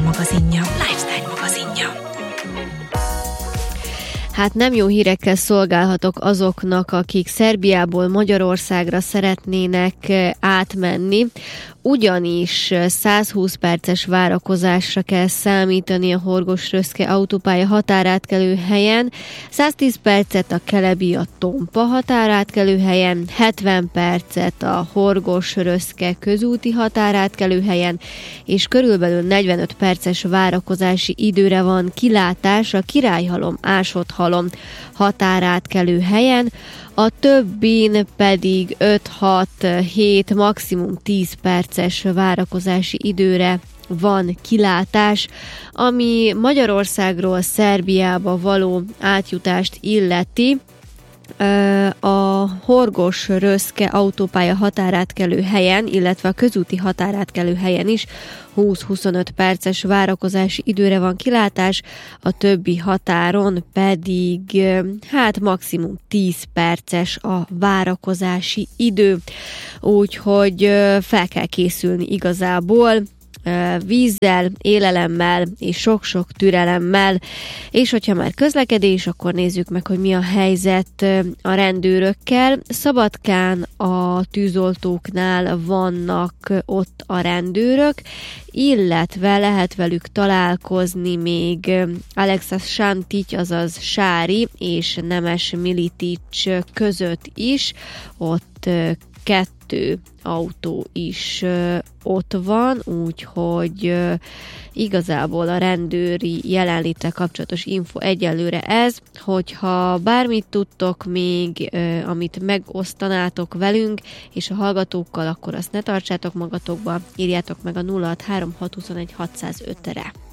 magazinja. Hát nem jó hírekkel szolgálhatok azoknak, akik Szerbiából Magyarországra szeretnének átmenni, ugyanis 120 perces várakozásra kell számítani a Horgoš-Röszke autópálya határátkelő helyen, 110 percet a Kelebija-Tompa határátkelő helyen, 70 percet a Horgoš-Röszke közúti határátkelő helyen, és körülbelül 45 perces várakozási időre van kilátás a Királyhalom-Ásothalom határátkelő helyen, a többin pedig 5-6-7, maximum 10 perces várakozási időre van kilátás, ami Magyarországról Szerbiába való átjutást illeti. A Horgoš-Röszke autópálya határátkelő helyen, illetve a közúti határátkelő helyen is 20-25 perces várakozási időre van kilátás, a többi határon pedig maximum 10 perces a várakozási idő, úgyhogy fel kell készülni igazából vízzel, élelemmel és sok-sok türelemmel, és hogyha már közlekedés, akkor nézzük meg, hogy mi a helyzet a rendőrökkel. Szabadkán a tűzoltóknál vannak ott a rendőrök, illetve lehet velük találkozni még Alexas Santics, azaz Sári és Nemes Militics között is, ott 2 autó is ott van, úgyhogy igazából a rendőri jelenléttel kapcsolatos info egyelőre ez, hogyha bármit tudtok még, amit megosztanátok velünk és a hallgatókkal, akkor azt ne tartsátok magatokba, írjátok meg a 063 621 605-re.